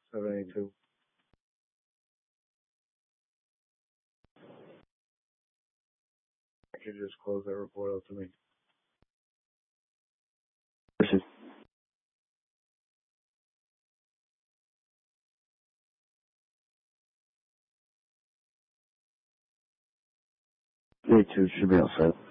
782. You just close that report out to me. Versus 82 should be outside.